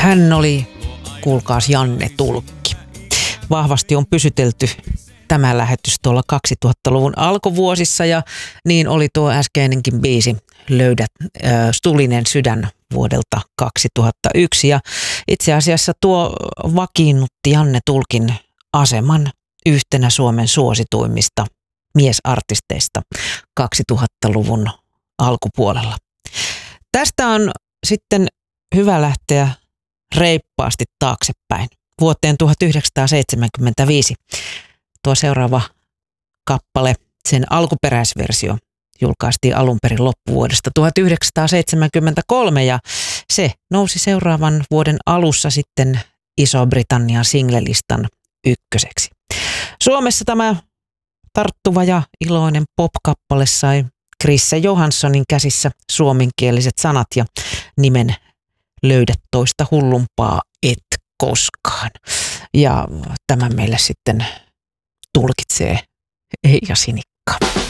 Hän oli, kuulkaas, Janne Tulkki. Vahvasti on pysytelty tämä lähetys tuolla 2000-luvun alkuvuosissa ja niin oli tuo äskeinenkin biisi Löydät Tulinen sydän vuodelta 2001. Ja itse asiassa tuo vakiinnutti Janne Tulkin aseman yhtenä Suomen suosituimmista miesartisteista 2000-luvun alkupuolella. Tästä on sitten hyvä lähteä reippaasti taaksepäin vuoteen 1975. Tuo seuraava kappale, sen alkuperäisversio, julkaistiin alun perin loppuvuodesta 1973 ja se nousi seuraavan vuoden alussa sitten Iso-Britannian singlelistan ykköseksi. Suomessa tämä tarttuva ja iloinen pop-kappale sai Chrisse Johanssonin käsissä suomenkieliset sanat ja nimen Löydä toista hullumpaa et koskaan. Ja tämä meille sitten tulkitsee Eija Sinikka.